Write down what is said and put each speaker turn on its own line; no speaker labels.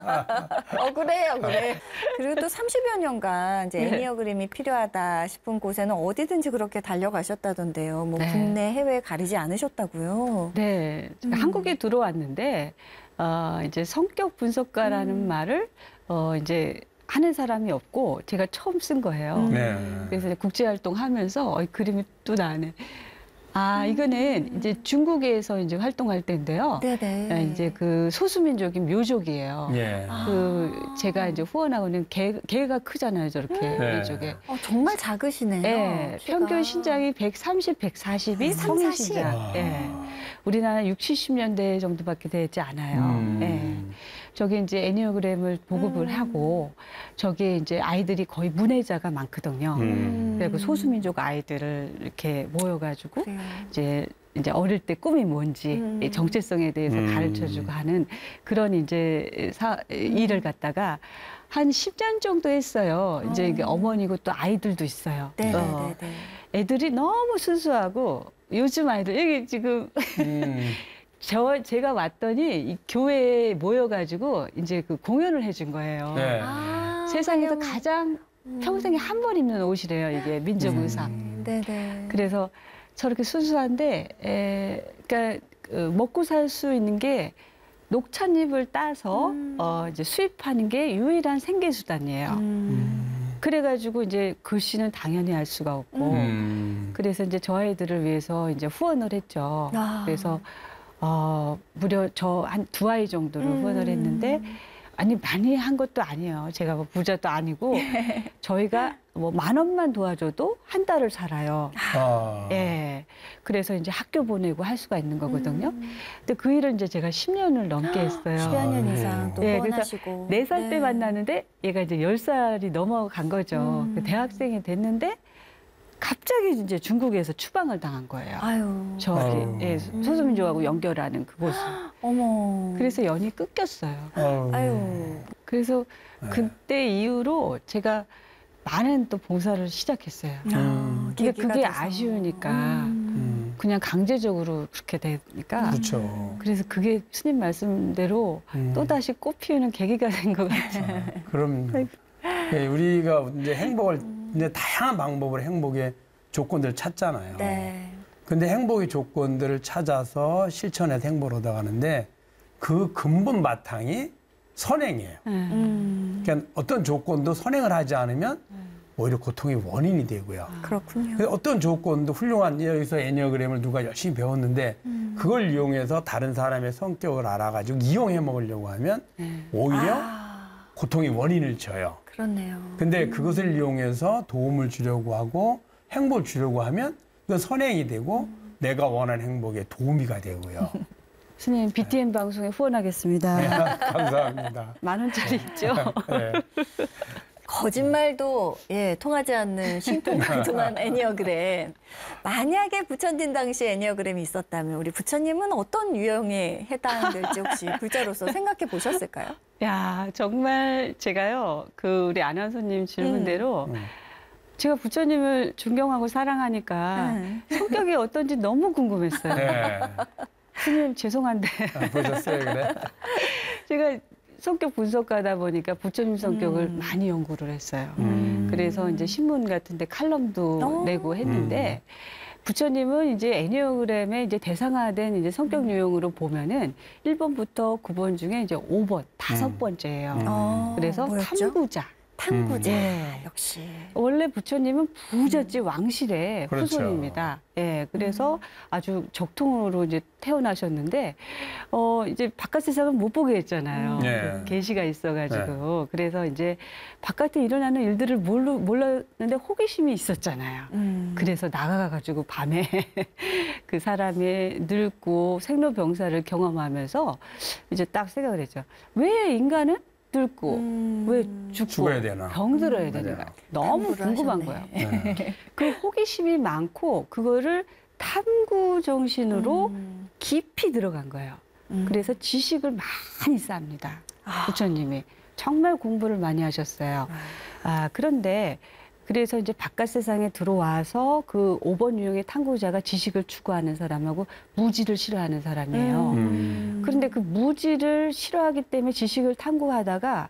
그래요, 그래. 그리고 또 30여 년간 이제
네.
애니어그램이 필요하다 싶은 곳에는 어디든지 그렇게 달려가셨다던데요. 뭐
네.
국내, 해외 가리지 않으셨다고요?
네, 제가 한국에 들어왔는데 이제 성격 분석가라는 말을 이제 하는 사람이 없고 제가 처음 쓴 거예요.
네.
그래서 이제 국제 활동하면서 그림이 또 나네. 이거는 이제 중국에서 이제 활동할 때인데요.
네네.
이제 그 소수민족인 묘족이에요.
예.
제가 이제 후원하고는 개가 크잖아요, 저렇게
네.
이쪽에.
정말 작으시네요.
네,
키가.
평균 신장이 130, 140이 성인
140?
신장. 예. 우리나라 60, 70년대 정도밖에 되지 않아요. 예. 저기 이제 애니어그램을 보급을 하고 저기 이제 아이들이 거의 문해자가 많거든요. 그리고 소수민족 아이들을 이렇게 모여가지고
그래요.
이제 어릴 때 꿈이 뭔지 정체성에 대해서 가르쳐주고 하는 그런 이제 일을 갖다가 한 10년 정도 했어요. 이제 이게 어머니고 또 아이들도 있어요.
네네네.
애들이 너무 순수하고 요즘 아이들 여기 지금 제가 왔더니 이 교회에 모여가지고 이제 그 공연을 해준 거예요.
네.
세상에서 가장 평생에 한 번 입는 옷이래요. 이게 민족 의상.
네네.
그래서 저렇게 순수한데, 그러니까 먹고 살 수 있는 게 녹찻잎을 따서 이제 수입하는 게 유일한 생계 수단이에요. 그래가지고 이제 글씨는 당연히 알 수가 없고, 그래서 이제 저 아이들을 위해서 이제 후원을 했죠. 그래서 무려 저 한 2아이 정도를 후원을 했는데, 아니 많이 한 것도 아니에요. 제가 뭐 부자도 아니고 저희가 뭐 10,000원만 도와줘도 한 달을 살아요. 예. 그래서 이제 학교 보내고 할 수가 있는 거거든요. 근데 그 일을 이제 제가 10년을 넘게 했어요.
10여 년 이상 또
예,
후원하시고.
4살 때 만나는데 얘가 이제 10살이 넘어간 거죠. 대학생이 됐는데 갑자기 이제 중국에서 추방을 당한 거예요.
아유.
저기 예, 소수민족하고 연결하는 그곳을.
어머.
그래서 연이 끊겼어요.
아유.
그래서 그때 이후로 제가 많은 또 봉사를 시작했어요. 근데
계기가
그게
돼서.
아쉬우니까 그냥 강제적으로 그렇게 되니까
그렇죠.
그래서 그게 스님 말씀대로 또다시 꽃 피우는 계기가 된 것 같아요.
그럼 예, 우리가 이제 행복을 이제 다양한 방법으로 행복의 조건들을 찾잖아요.
네.
근데 행복의 조건들을 찾아서 실천해서 행복을 얻어가는데 그 근본 바탕이 선행이에요. 그러니까 어떤 조건도 선행을 하지 않으면 오히려 고통의 원인이 되고요.
그렇군요.
근데 어떤 조건도 훌륭한 여기서 애니어그램을 누가 열심히 배웠는데 그걸 이용해서 다른 사람의 성격을 알아가지고 이용해 먹으려고 하면 오히려 고통의 원인을 줘요.
그렇네요.
근데 그것을 이용해서 도움을 주려고 하고 행복을 주려고 하면 그건 선행이 되고 내가 원하는 행복에 도우미가 되고요.
스님 BTN 방송에 후원하겠습니다.
네, 감사합니다.
10,000원짜리 있죠?
네.
거짓말도 통하지 않는 신통방통한 애니어그램. 만약에 부처님 당시 애니어그램이 있었다면 우리 부처님은 어떤 유형에 해당될지 혹시 불자로서 생각해 보셨을까요?
야, 정말 제가요, 우리 아나운서님 질문대로 제가 부처님을 존경하고 사랑하니까 성격이 어떤지 너무 궁금했어요.
네.
스님, 죄송한데.
보셨어요, 그래?
제가 성격 분석가다 보니까 부처님 성격을 많이 연구를 했어요. 그래서 이제 신문 같은 데 칼럼도 내고 했는데, 부처님은 이제 애니어그램의 이제 대상화된 이제 성격 유형으로 보면은 1번부터 9번 중에 이제 5번, 5번째예요. 그래서
뭐였죠?
탐구자.
탐구자.
예.
역시.
원래 부처님은 부잣집 왕실의
그렇죠.
후손입니다. 예, 그래서 아주 적통으로 이제 태어나셨는데, 이제 바깥 세상을 못 보게 했잖아요.
네.
계시가 있어가지고. 그래서 이제 바깥에 일어나는 일들을 몰랐는데 호기심이 있었잖아요. 그래서 나가가지고 밤에 그 사람의 늙고 생로병사를 경험하면서 이제 딱 생각을 했죠. 왜 인간은 늙고 왜
죽어야 되나?
병들어야 되는가? 너무 궁금한 거예요. 그 호기심이 많고 그거를 탐구 정신으로 깊이 들어간 거예요. 그래서 지식을 많이 쌓습니다. 부처님이 정말 공부를 많이 하셨어요. 그런데 그래서 이제 바깥 세상에 들어와서 그 5번 유형의 탐구자가 지식을 추구하는 사람하고 무지를 싫어하는 사람이에요. 그런데 그 무지를 싫어하기 때문에 지식을 탐구하다가